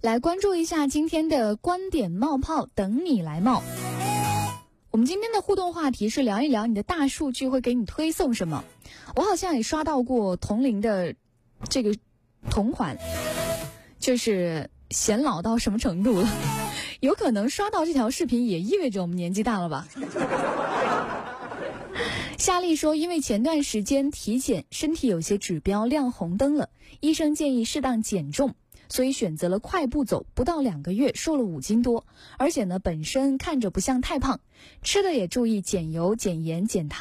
来关注一下今天的观点冒泡，等你来冒。我们今天的互动话题是聊一聊你的大数据会给你推送什么。我好像也刷到过同龄的这个同款，就是显老到什么程度了，有可能刷到这条视频也意味着我们年纪大了吧。夏丽说，因为前段时间体检，身体有些指标亮红灯了，医生建议适当减重，所以选择了快步走，不到2个月瘦了5斤多，而且呢本身看着不像太胖，吃的也注意减油减盐减糖。